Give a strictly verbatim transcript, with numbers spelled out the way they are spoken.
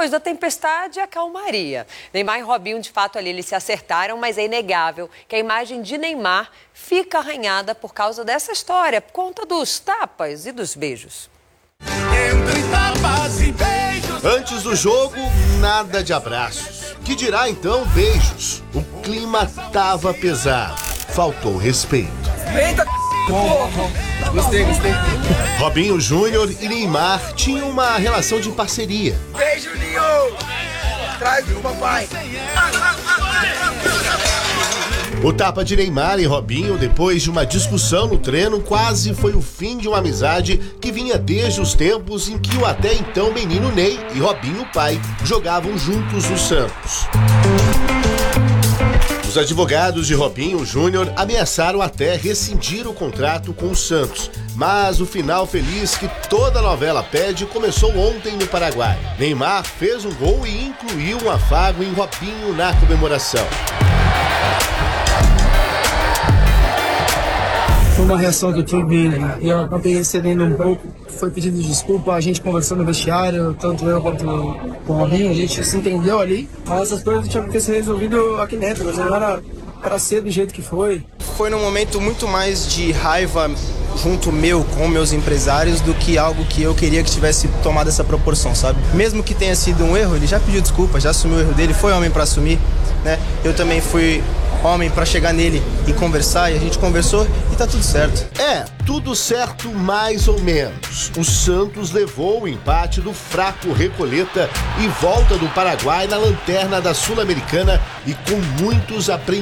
Depois da tempestade, a calmaria. Neymar e Robinho, de fato, ali eles se acertaram, mas é inegável que a imagem de Neymar fica arranhada por causa dessa história, por conta dos tapas e dos beijos. Entre tapas e beijos. Antes do jogo, nada de abraços. Que dirá então beijos? O clima tava pesado. Faltou respeito. Eita, porra. Gostei, gostei. Robinho Júnior e Neymar tinham uma relação de parceria. Beijo, Ninho. Traz o papai. O tapa de Neymar e Robinho, depois de uma discussão no treino, quase foi o fim de uma amizade que vinha desde os tempos em que o até então menino Ney e Robinho pai jogavam juntos no Santos. Os advogados de Robinho Júnior ameaçaram até rescindir o contrato com o Santos, mas o final feliz que toda novela pede começou ontem no Paraguai. Neymar fez um gol e incluiu um afago em Robinho na comemoração. Foi uma reação que eu tive e eu acabei recebendo um pouco. Foi pedido desculpa, a gente conversou no vestiário, tanto eu quanto o Robinho, a gente se entendeu ali. Mas essas coisas tinham que ser resolvidas aqui dentro, mas não era para ser do jeito que foi. Foi num momento muito mais de raiva junto meu com meus empresários do que algo que eu queria que tivesse tomado essa proporção, sabe? Mesmo que tenha sido um erro, ele já pediu desculpa, já assumiu o erro dele, foi homem para assumir, né? Eu também fui homem para chegar nele e conversar, e a gente conversou e tá tudo certo. É, tudo certo mais ou menos. O Santos levou o empate do fraco Recoleta e volta do Paraguai na lanterna da Sul-Americana e com muitos aprendizados.